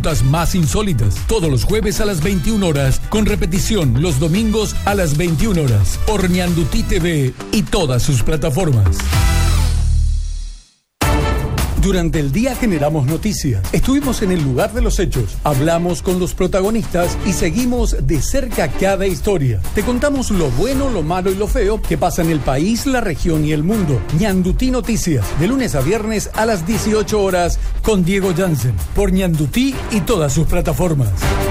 preguntas más insólitas. Todos los jueves a las 21 horas, con repetición los domingos a las 21 horas, por Ñandutí TV y todas sus plataformas. Durante el día generamos noticias. Estuvimos en el lugar de los hechos, hablamos con los protagonistas y seguimos de cerca cada historia. Te contamos lo bueno, lo malo y lo feo que pasa en el país, la región y el mundo. Ñandutí Noticias, de lunes a viernes a las 18 horas con Diego Jansen, por Ñandutí y todas sus plataformas.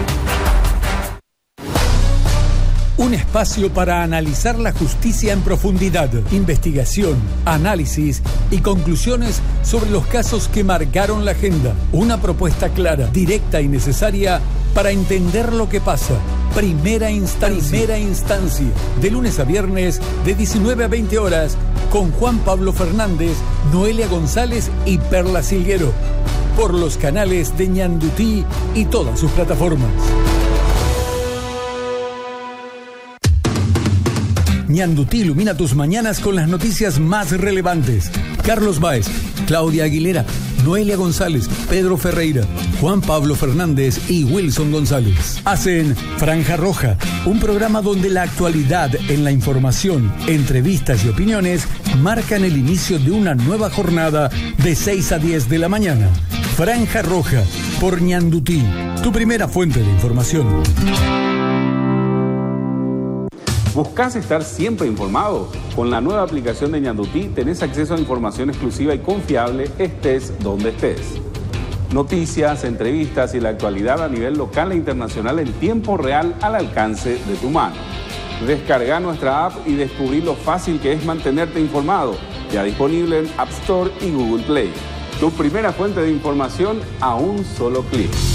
Un espacio para analizar la justicia en profundidad, investigación, análisis y conclusiones sobre los casos que marcaron la agenda. Una propuesta clara, directa y necesaria para entender lo que pasa. Primera instancia. De lunes a viernes, de 19 a 20 horas, con Juan Pablo Fernández, Noelia González y Perla Silguero. Por los canales de Ñandutí y todas sus plataformas. Ñandutí ilumina tus mañanas con las noticias más relevantes. Carlos Báez, Claudia Aguilera, Noelia González, Pedro Ferreira, Juan Pablo Fernández y Wilson González. Hacen Franja Roja, un programa donde la actualidad en la información, entrevistas y opiniones marcan el inicio de una nueva jornada de 6 a 10 de la mañana. Franja Roja, por Ñandutí, tu primera fuente de información. ¿Buscas estar siempre informado? Con la nueva aplicación de Ñandutí tenés acceso a información exclusiva y confiable, estés donde estés. Noticias, entrevistas y la actualidad a nivel local e internacional en tiempo real al alcance de tu mano. Descarga nuestra app y descubrí lo fácil que es mantenerte informado. Ya disponible en App Store y Google Play. Tu primera fuente de información a un solo clic.